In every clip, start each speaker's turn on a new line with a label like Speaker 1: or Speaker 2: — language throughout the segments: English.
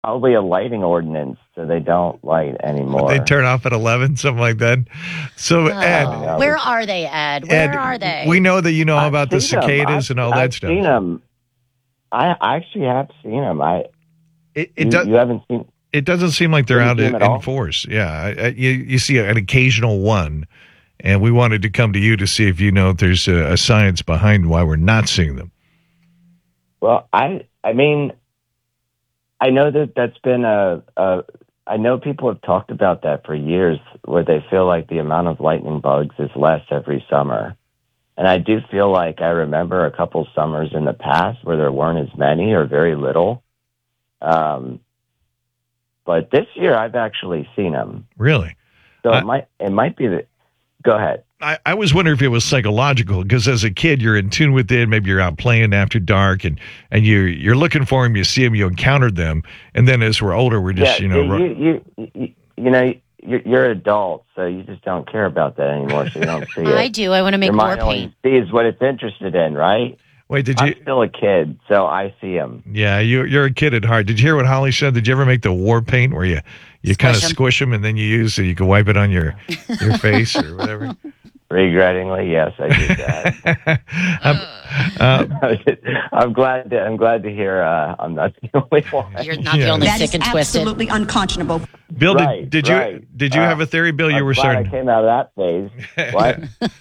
Speaker 1: probably a lighting ordinance, so they don't light anymore.
Speaker 2: They turn off at 11, something like that. So, Ed.
Speaker 3: Where are they, Ed? Where are they?
Speaker 2: We know that you know about the cicadas and all that stuff.
Speaker 1: I've seen them. I actually have seen them. You haven't seen.
Speaker 2: It doesn't seem like they're out in force. Yeah, you see an occasional one, and we wanted to come to you to see if you know if there's a science behind why we're not seeing them.
Speaker 1: Well, I mean, I know that's been I know people have talked about that for years, where they feel like the amount of lightning bugs is less every summer. And I do feel like I remember a couple summers in the past where there weren't as many or very little. But this year, I've actually seen them.
Speaker 2: Really?
Speaker 1: So it might be that. Go ahead.
Speaker 2: I was wondering if it was psychological, because as a kid, you're in tune with it. Maybe you're out playing after dark, and you're looking for them. You see them, you encountered them, and then as we're older, we're just
Speaker 1: you're adults, so you just don't care about that anymore. So you don't see it.
Speaker 3: I do. I want to make more paint.
Speaker 1: Sees what it's interested in, right?
Speaker 2: Wait,
Speaker 1: I'm still a kid, so I see them.
Speaker 2: Yeah, you're a kid at heart. Did you hear what Holly said? Did you ever make the war paint where you kind of squish them and then you use so you can wipe it on your face or whatever?
Speaker 1: Regrettingly, yes, I did that. I'm glad to hear I'm not the only one.
Speaker 3: You're not the only sick and twisted.
Speaker 4: Absolutely unconscionable.
Speaker 2: Bill, did you have a theory, Bill? You were starting.
Speaker 1: I came out of that phase. What?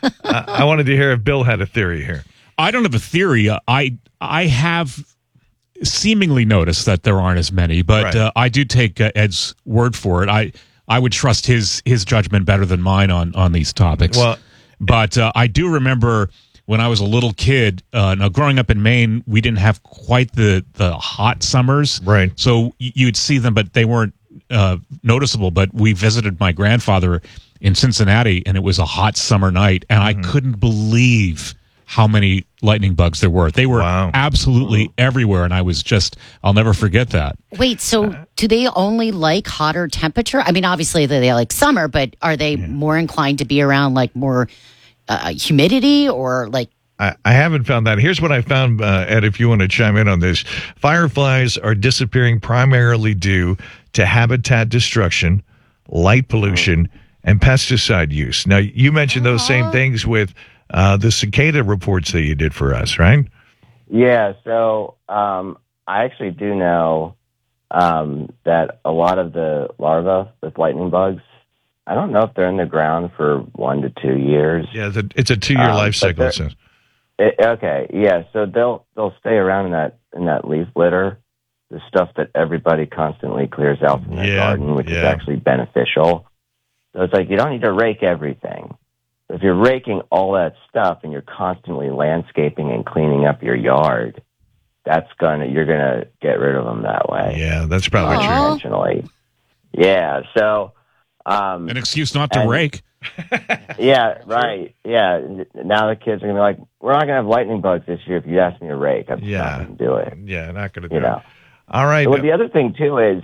Speaker 2: I wanted to hear if Bill had a theory here.
Speaker 5: I don't have a theory. I have seemingly noticed that there aren't as many, but I do take Ed's word for it. I would trust his judgment better than mine on these topics.
Speaker 2: Well,
Speaker 5: but I do remember when I was a little kid. Now, growing up in Maine, we didn't have quite the hot summers,
Speaker 2: right?
Speaker 5: So you'd see them, but they weren't noticeable. But we visited my grandfather in Cincinnati, and it was a hot summer night, and I couldn't believe how many lightning bugs there were. They were absolutely everywhere, and I'll never forget that.
Speaker 3: Wait, so do they only like hotter temperature? I mean, obviously they like summer, but are they more inclined to be around like more humidity or like?
Speaker 2: I haven't found that. Here's what I found, Ed, if you want to chime in on this. Fireflies are disappearing primarily due to habitat destruction, light pollution, and pesticide use. Now, you mentioned those same things with the cicada reports that you did for us, right?
Speaker 1: Yeah, so I actually do know that a lot of the larvae with lightning bugs, I don't know if they're in the ground for 1 to 2 years.
Speaker 2: Yeah, it's a 2-year life cycle.
Speaker 1: Okay, yeah, so they'll stay around in that leaf litter, the stuff that everybody constantly clears out from their garden, which is actually beneficial. So it's like you don't need to rake everything. If you're raking all that stuff and you're constantly landscaping and cleaning up your yard, you're gonna get rid of them that way.
Speaker 2: Yeah, that's probably true.
Speaker 1: Intentionally. Yeah. So
Speaker 5: an excuse not to rake.
Speaker 1: Yeah. Right. Yeah. Now the kids are gonna be like, "We're not gonna have lightning bugs this year if you ask me to rake." I'm just not gonna do it.
Speaker 2: Yeah, not gonna do it. All right.
Speaker 1: So the other thing too is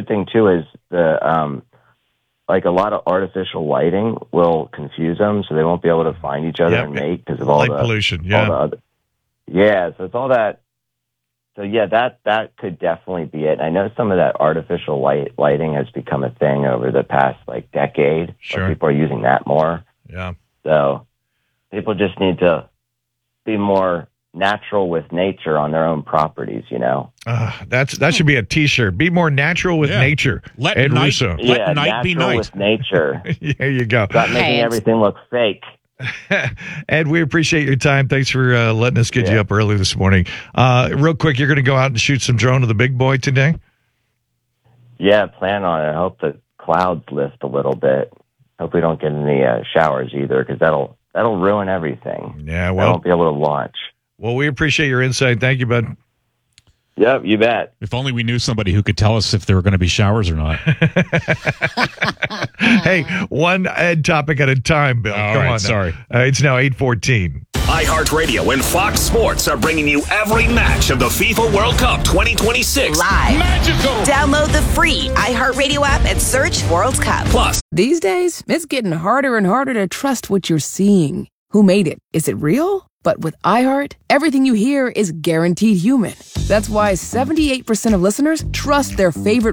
Speaker 1: the like a lot of artificial lighting will confuse them, so they won't be able to find each other and mate because of all
Speaker 2: light
Speaker 1: the
Speaker 2: pollution.
Speaker 1: So it's all that. So that could definitely be it. I know some of that artificial lighting has become a thing over the past decade.
Speaker 2: Sure,
Speaker 1: people are using that more.
Speaker 2: Yeah.
Speaker 1: So people just need to be more natural with nature on their own properties,
Speaker 2: that should be a T-shirt. Be more natural with nature.
Speaker 5: Let
Speaker 2: Ed
Speaker 5: night,
Speaker 2: Russo.
Speaker 5: Let night be night
Speaker 1: with nature.
Speaker 2: There you go.
Speaker 1: Not making everything look fake.
Speaker 2: Ed, we appreciate your time. Thanks for letting us get you up early this morning. Real quick, you're going to go out and shoot some drone of the big boy today?
Speaker 1: Yeah, plan on it. I hope the clouds lift a little bit. Hope we don't get any showers either, because that'll ruin everything.
Speaker 2: Yeah, well,
Speaker 1: I won't be able to launch.
Speaker 2: Well, we appreciate your insight. Thank you, bud.
Speaker 1: Yep, you bet.
Speaker 5: If only we knew somebody who could tell us if there were going to be showers or not.
Speaker 2: Hey, one Ed topic at a time, Bill. Come on.
Speaker 5: Sorry.
Speaker 2: It's now 8:14.
Speaker 6: iHeartRadio and Fox Sports are bringing you every match of the FIFA World Cup 2026.
Speaker 4: Live.
Speaker 6: Magical.
Speaker 4: Download the free iHeartRadio app and search World Cup.
Speaker 6: Plus,
Speaker 7: these days, it's getting harder and harder to trust what you're seeing. Who made it? Is it real? But with iHeart, everything you hear is guaranteed human. That's why 78% of listeners trust their favorite